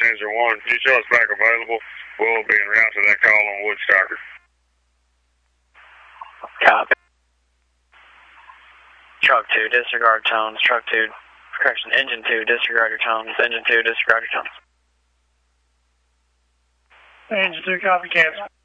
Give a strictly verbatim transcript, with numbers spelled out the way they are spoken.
Manager one. If you show us back available, we'll be en route to that call on Woodstocker. Copy. Truck two, disregard tones. Truck two, correction, engine two, disregard your tones. Engine two, disregard your tones. Engine two, copy, cancel.